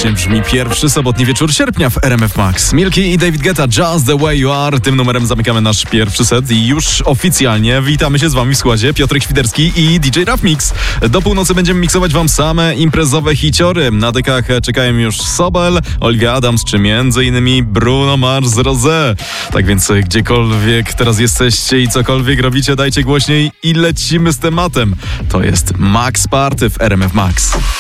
właśnie brzmi pierwszy sobotni wieczór sierpnia w RMF Max. Milky i David Guetta, Just the Way You Are. Tym numerem zamykamy nasz pierwszy set i już oficjalnie witamy się z wami w składzie Piotrek Świderski i DJ Rough Mix. Do północy będziemy miksować wam same imprezowe hiciory. Na dekach czekają już Sobel, Olivia Adams czy m.in. Bruno Mars Rosé. Tak więc gdziekolwiek teraz jesteście i cokolwiek robicie, dajcie głośniej i lecimy z tematem. To jest Max Party w RMF Max.